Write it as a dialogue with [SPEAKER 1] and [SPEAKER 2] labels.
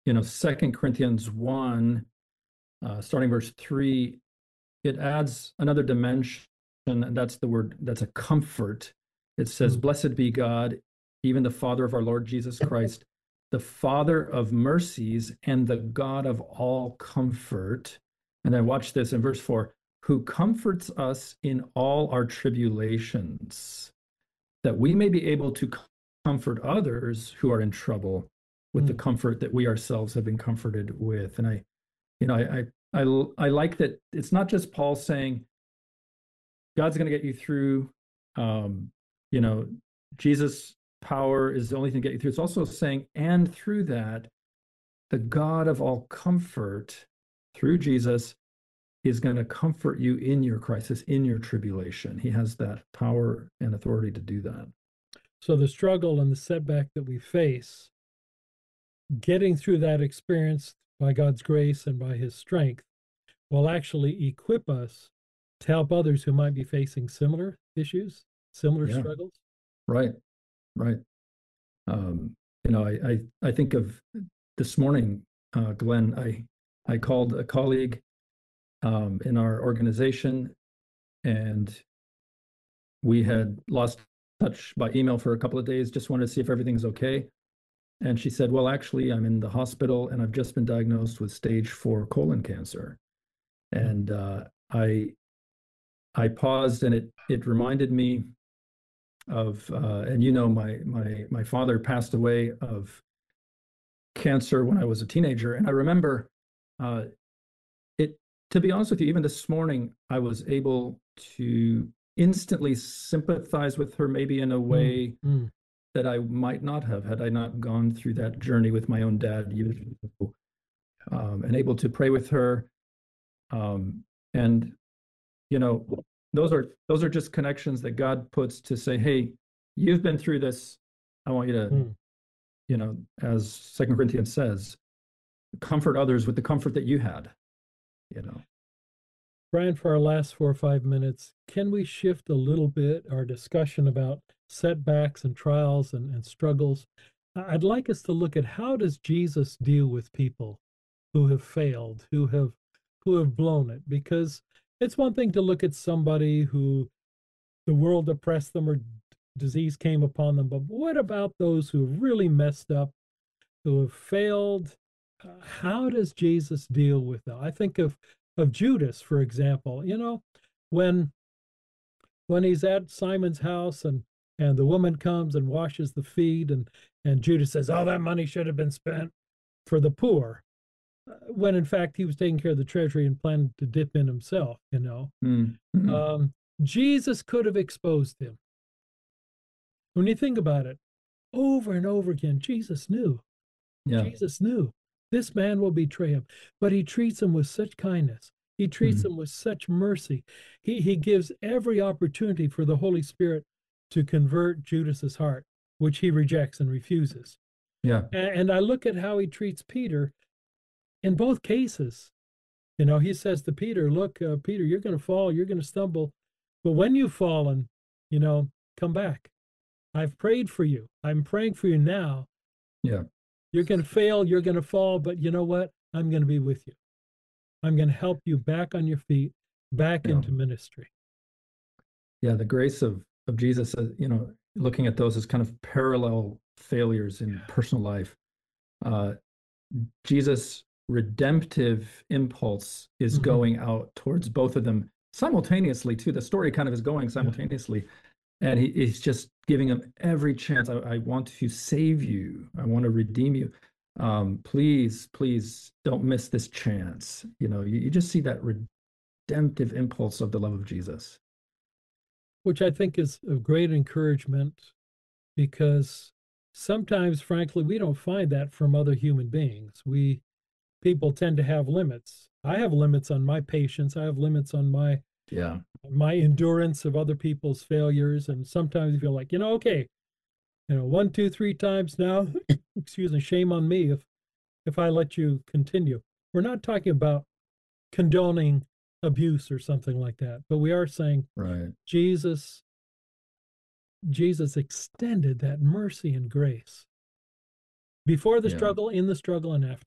[SPEAKER 1] Second Corinthians 1, starting verse 3, it adds another dimension, and that's the word, that's a comfort. It says, Blessed be God, even the Father of our Lord Jesus Christ, the Father of mercies and the God of all comfort. And then watch this in verse 4, who comforts us in all our tribulations, that we may be able to comfort others who are in trouble with the comfort that we ourselves have been comforted with. And I like that it's not just Paul saying God's going to get you through. Jesus' power is the only thing to get you through. It's also saying, and through that, the God of all comfort, through Jesus, is going to comfort you in your crisis, in your tribulation. He has that power and authority to do that.
[SPEAKER 2] So the struggle and the setback that we face, getting through that experience by God's grace and by his strength, will actually equip us to help others who might be facing similar issues, similar struggles.
[SPEAKER 1] Right. I think of this morning, Glenn, I called a colleague in our organization, and we had lost touch by email for a couple of days, just wanted to see if everything's okay. And she said, well, actually, I'm in the hospital and I've just been diagnosed with stage 4 colon cancer. And I paused, and it reminded me of, and my father passed away of cancer when I was a teenager. And I remember to be honest with you, even this morning, I was able to instantly sympathize with her, maybe in a way that I might not have had I not gone through that journey with my own dad, and able to pray with her. And those are just connections that God puts to say, hey, you've been through this. I want you to, as Second Corinthians says, comfort others with the comfort that you had.
[SPEAKER 2] Brian, for our last 4 or 5 minutes, can we shift a little bit our discussion about setbacks and trials and struggles? I'd like us to look at, how does Jesus deal with people who have failed, who have blown it? Because it's one thing to look at somebody who the world oppressed them or disease came upon them, but what about those who have really messed up, who have failed? How does Jesus deal with them? I think of Judas, for example. When he's at Simon's house and the woman comes and washes the feet, and Judas says, oh, that money should have been spent for the poor, when in fact he was taking care of the treasury and planned to dip in himself. Jesus could have exposed him. When you think about it, over and over again, Jesus knew. Jesus knew this man will betray him, but he treats him with such kindness. He treats him with such mercy. He gives every opportunity for the Holy Spirit to convert Judas's heart, which he rejects and refuses. And I look at how he treats Peter in both cases. He says to Peter, look, Peter, you're going to fall, you're going to stumble, but when you've fallen, come back. I've prayed for you. I'm praying for you now. You're going to fail, you're going to fall, but you know what? I'm going to be with you. I'm going to help you back on your feet, back into ministry.
[SPEAKER 1] The grace of Jesus, looking at those as kind of parallel failures in personal life. Jesus' redemptive impulse is going out towards both of them simultaneously, too. The story kind of is going simultaneously. And he's just giving them every chance. I want to save you. I want to redeem you. Please don't miss this chance. You just see that redemptive impulse of the love of Jesus.
[SPEAKER 2] Which I think is of great encouragement, because sometimes, frankly, we don't find that from other human beings. People tend to have limits. I have limits on my patience. I have limits on my endurance of other people's failures. And sometimes you feel like, okay, 1, 2, 3 times now, excuse me, shame on me if I let you continue. We're not talking about condoning abuse or something like that, but we are saying Jesus extended that mercy and grace before the struggle, in the struggle, and after.